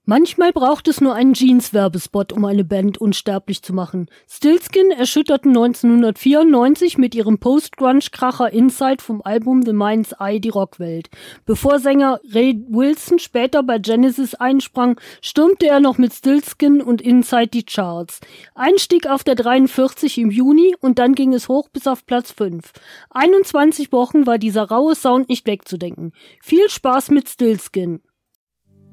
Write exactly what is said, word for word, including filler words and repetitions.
Manchmal braucht es nur einen Jeans-Werbespot, um eine Band unsterblich zu machen. Stillskin erschütterten neunzehnhundertvierundneunzig mit ihrem Post-Grunge-Kracher Inside vom Album The Mind's Eye die Rockwelt. Bevor Sänger Ray Wilson später bei Genesis einsprang, stürmte er noch mit Stillskin und Inside die Charts. Einstieg auf der dreiundvierzig im Juni und dann ging es hoch bis auf Platz fünf. einundzwanzig Wochen war dieser raue Sound nicht wegzudenken. Viel Spaß mit Stillskin!